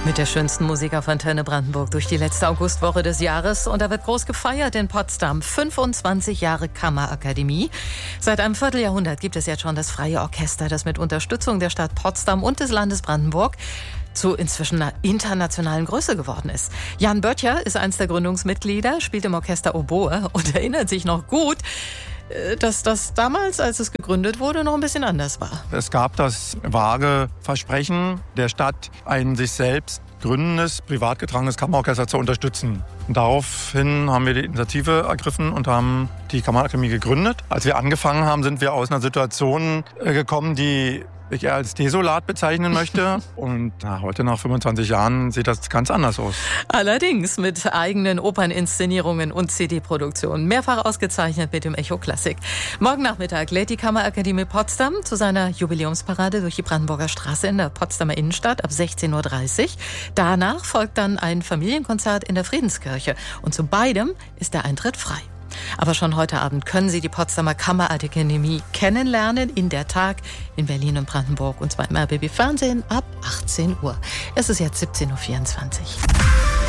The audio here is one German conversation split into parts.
Mit der schönsten Musik auf Antenne Brandenburg durch die letzte Augustwoche des Jahres. Und da wird groß gefeiert in Potsdam. 25 Jahre Kammerakademie. Seit einem Vierteljahrhundert gibt es jetzt schon das Freie Orchester, das mit Unterstützung der Stadt Potsdam und des Landes Brandenburg zu inzwischen einer internationalen Größe geworden ist. Jan Böttcher ist eins der Gründungsmitglieder, spielt im Orchester Oboe und erinnert sich noch gut, dass das damals, als es gegründet wurde, noch ein bisschen anders war. Es gab das vage Versprechen der Stadt, ein sich selbst gründendes, privat getragenes Kammerorchester zu unterstützen. Und daraufhin haben wir die Initiative ergriffen und haben die Kammerakademie gegründet. Als wir angefangen haben, sind wir aus einer Situation gekommen, die ich eher als desolat bezeichnen möchte. Und heute nach 25 Jahren sieht das ganz anders aus. Allerdings mit eigenen Operninszenierungen und CD-Produktionen. Mehrfach ausgezeichnet mit dem Echo Klassik. Morgen Nachmittag lädt die Kammerakademie Potsdam zu seiner Jubiläumsparade durch die Brandenburger Straße in der Potsdamer Innenstadt ab 16:30 Uhr. Danach folgt dann ein Familienkonzert in der Friedenskirche. Und zu beidem ist der Eintritt frei. Aber schon heute Abend können Sie die Potsdamer Kammerakademie kennenlernen in der Tag in Berlin und Brandenburg, und zwar im RBB Fernsehen ab 18 Uhr. Es ist jetzt 17:24 Uhr.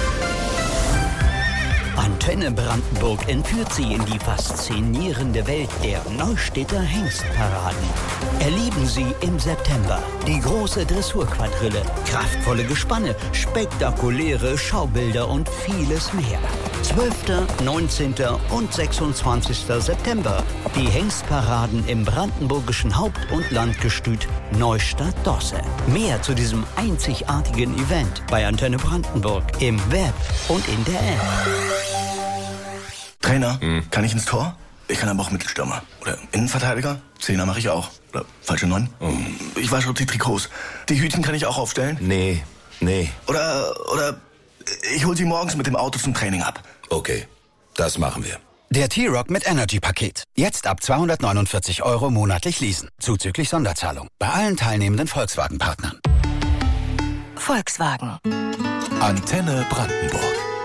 Antenne Brandenburg entführt Sie in die faszinierende Welt der Neustädter Hengstparaden. Erleben Sie im September die große Dressurquadrille, kraftvolle Gespanne, spektakuläre Schaubilder und vieles mehr. 12., 19. und 26. September. Die Hengstparaden im brandenburgischen Haupt- und Landgestüt Neustadt-Dosse. Mehr zu diesem einzigartigen Event bei Antenne Brandenburg im Web und in der App. Trainer, kann ich ins Tor? Ich kann aber auch Mittelstürmer. Oder Innenverteidiger? Zehner mache ich auch. Oder falsche 9? Ich wasche auch die Trikots. Die Hütchen kann ich auch aufstellen? Nee. Oder ich hol sie morgens mit dem Auto zum Training ab. Okay, das machen wir. Der T-Rock mit Energy-Paket. Jetzt ab 249 € monatlich leasen. Zuzüglich Sonderzahlung. Bei allen teilnehmenden Volkswagen-Partnern. Volkswagen. Antenne Brandenburg.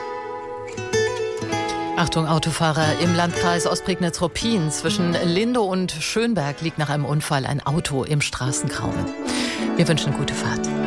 Achtung, Autofahrer, im Landkreis Ostprignitz-Ruppin zwischen Lindow und Schönberg liegt nach einem Unfall ein Auto im Straßengraben. Wir wünschen gute Fahrt.